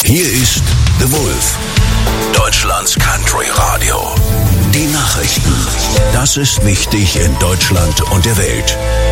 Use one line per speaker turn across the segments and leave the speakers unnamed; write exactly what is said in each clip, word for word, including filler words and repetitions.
Hier ist The Wolf, Deutschlands Country Radio. Die Nachrichten. Das ist wichtig in Deutschland und der Welt.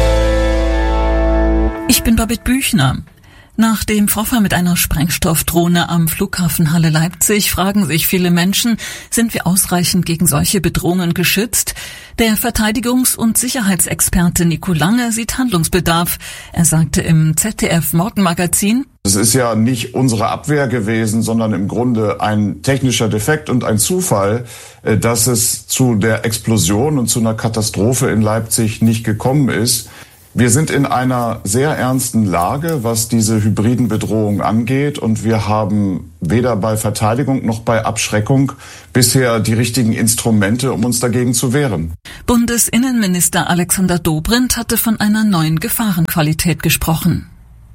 Ich bin Babette Büchner. Nach dem Vorfall mit einer Sprengstoffdrohne am Flughafen Halle-Leipzig fragen sich viele Menschen, sind wir ausreichend gegen solche Bedrohungen geschützt? Der Verteidigungs- und Sicherheitsexperte Nico Lange sieht Handlungsbedarf. Er sagte im Z D F-Morgenmagazin:
Es ist ja nicht unsere Abwehr gewesen, sondern im Grunde ein technischer Defekt und ein Zufall, dass es zu der Explosion und zu einer Katastrophe in Leipzig nicht gekommen ist. Wir sind in einer sehr ernsten Lage, was diese hybriden Bedrohungen angeht, und wir haben weder bei Verteidigung noch bei Abschreckung bisher die richtigen Instrumente, um uns dagegen zu wehren.
Bundesinnenminister Alexander Dobrindt hatte von einer neuen Gefahrenqualität gesprochen.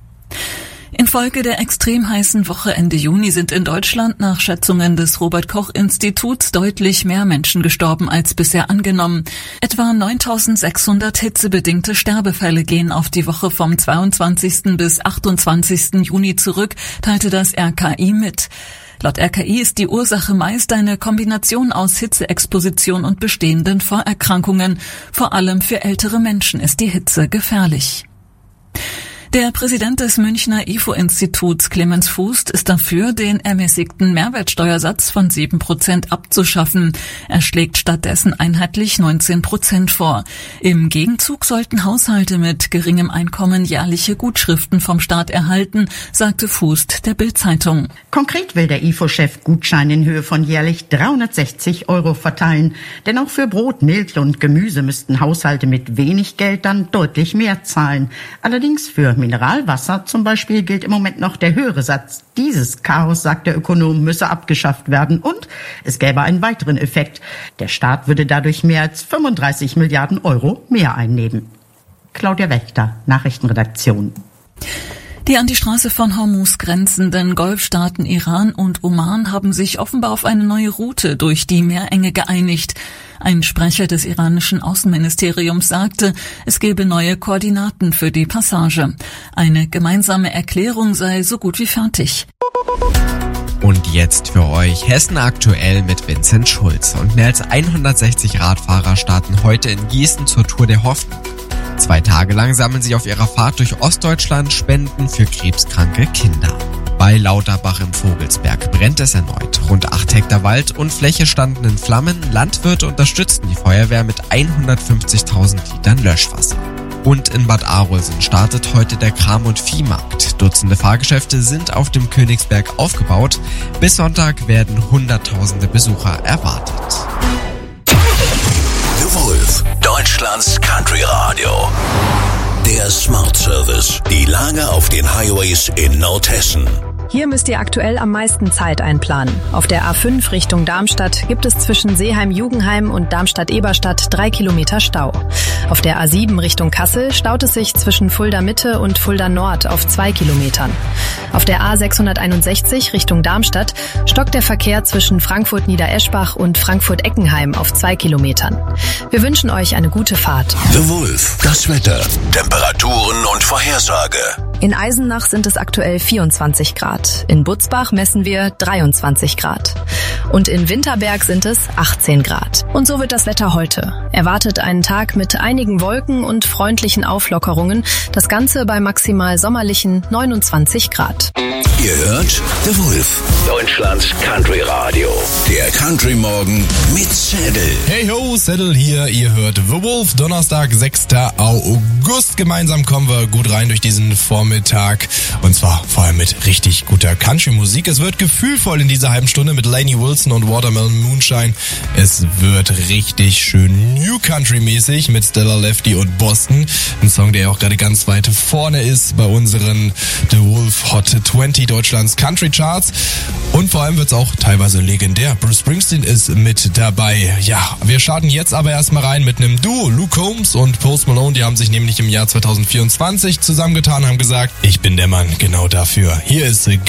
Infolge der extrem heißen Woche Ende Juni sind in Deutschland nach Schätzungen des Robert-Koch-Instituts deutlich mehr Menschen gestorben als bisher angenommen. Etwa neuntausendsechshundert hitzebedingte Sterbefälle gehen auf die Woche vom zweiundzwanzigsten bis achtundzwanzigsten Juni zurück, teilte das R K I mit. Laut R K I ist die Ursache meist eine Kombination aus Hitzeexposition und bestehenden Vorerkrankungen. Vor allem für ältere Menschen ist die Hitze gefährlich. Der Präsident des Münchner I F O-Instituts, Clemens Fußt, ist dafür, den ermäßigten Mehrwertsteuersatz von sieben Prozent abzuschaffen. Er schlägt stattdessen einheitlich neunzehn Prozent vor. Im Gegenzug sollten Haushalte mit geringem Einkommen jährliche Gutschriften vom Staat erhalten, sagte Fußt der Bild-Zeitung.
Konkret will der I F O-Chef Gutscheine in Höhe von jährlich dreihundertsechzig Euro verteilen. Denn auch für Brot, Milch und Gemüse müssten Haushalte mit wenig Geld dann deutlich mehr zahlen. Allerdings für Mineralwasser zum Beispiel gilt im Moment noch der höhere Satz. Dieses Chaos, sagt der Ökonom, müsse abgeschafft werden, und es gäbe einen weiteren Effekt. Der Staat würde dadurch mehr als fünfunddreißig Milliarden Euro mehr einnehmen. Claudia Wächter, Nachrichtenredaktion.
Die an die Straße von Hormuz grenzenden Golfstaaten Iran und Oman haben sich offenbar auf eine neue Route durch die Meerenge geeinigt. Ein Sprecher des iranischen Außenministeriums sagte, es gebe neue Koordinaten für die Passage. Eine gemeinsame Erklärung sei so gut wie fertig.
Und jetzt für euch Hessen aktuell mit Vincent Schulz. Und mehr als hundertsechzig Radfahrer starten heute in Gießen zur Tour der Hoffnung. Zwei Tage lang sammeln sie auf ihrer Fahrt durch Ostdeutschland Spenden für krebskranke Kinder. Bei Lauterbach im Vogelsberg brennt es erneut. Rund acht Hektar Wald und Fläche standen in Flammen. Landwirte unterstützten die Feuerwehr mit hundertfünfzigtausend Litern Löschwasser. Und in Bad Arolsen startet heute der Kram- und Viehmarkt. Dutzende Fahrgeschäfte sind auf dem Königsberg aufgebaut. Bis Sonntag werden hunderttausende Besucher erwartet.
The Wolf, Deutschlands Country Radio. Der Smart Service. Die Lage auf den Highways in Nordhessen.
Hier müsst ihr aktuell am meisten Zeit einplanen. Auf der A fünf Richtung Darmstadt gibt es zwischen Seeheim-Jugenheim und Darmstadt-Eberstadt drei Kilometer Stau. Auf der A sieben Richtung Kassel staut es sich zwischen Fulda-Mitte und Fulda-Nord auf zwei Kilometern. Auf der A sechshunderteinundsechzig Richtung Darmstadt stockt der Verkehr zwischen Frankfurt-Niedereschbach und Frankfurt-Eckenheim auf zwei Kilometern. Wir wünschen euch eine gute Fahrt.
The Wolf, das Wetter, Temperaturen und Vorhersage.
In Eisenach sind es aktuell vierundzwanzig Grad. In Butzbach messen wir dreiundzwanzig Grad. Und in Winterberg sind es achtzehn Grad. Und so wird das Wetter heute. Erwartet einen Tag mit einigen Wolken und freundlichen Auflockerungen. Das Ganze bei maximal sommerlichen neunundzwanzig Grad.
Ihr hört The Wolf, Deutschlands Country Radio. Der Country Morgen mit Saddle.
Hey ho, Saddle hier. Ihr hört The Wolf, Donnerstag, sechster August. Gemeinsam kommen wir gut rein durch diesen Vormittag. Und zwar vor allem mit richtig guter Country-Musik. Es wird gefühlvoll in dieser halben Stunde mit Lainey Wilson und Watermelon Moonshine. Es wird richtig schön New Country-mäßig mit Stella Lefty und Boston. Ein Song, der ja auch gerade ganz weit vorne ist bei unseren The Wolf Hot zwanzig Deutschlands Country Charts. Und vor allem wird's auch teilweise legendär. Bruce Springsteen ist mit dabei. Ja, wir starten jetzt aber erstmal rein mit einem Duo. Luke Combs und Post Malone, die haben sich nämlich im Jahr zwanzig vierundzwanzig zusammengetan, haben gesagt, ich bin der Mann genau dafür. Hier ist